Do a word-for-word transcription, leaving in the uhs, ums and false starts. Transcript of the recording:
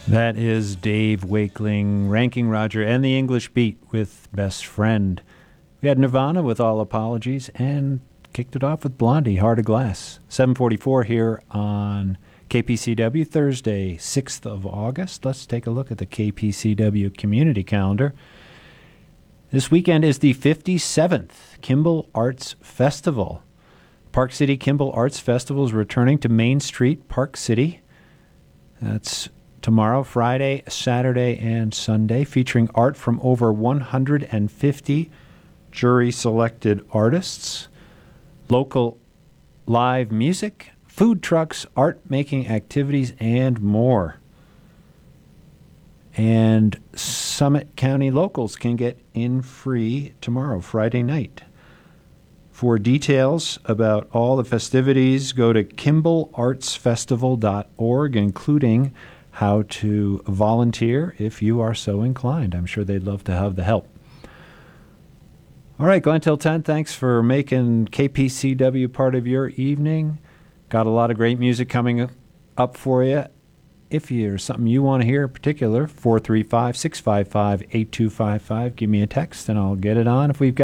That is Dave Wakeling, Ranking Roger, and the English Beat with Best Friend. We had Nirvana with All Apologies and kicked it off with Blondie, Heart of Glass. seven forty-four here on K P C W, Thursday, sixth of August. Let's take a look at the K P C W community calendar. This weekend is the fifty-seventh Kimball Arts Festival. Park City Kimball Arts Festival is returning to Main Street, Park City. That's tomorrow, Friday, Saturday, and Sunday, featuring art from over one hundred fifty jury-selected artists, local live music, food trucks, art-making activities, and more. And Summit County locals can get in free tomorrow, Friday night. For details about all the festivities, go to kimball arts festival dot org, including how to volunteer if you are so inclined. I'm sure they'd love to have the help. All right, Glenn till ten, thanks for making K P C W part of your evening. Got a lot of great music coming up for you. If there's something you want to hear in particular, four three five, six five five, eight two five five, give me a text and I'll get it on. If we've got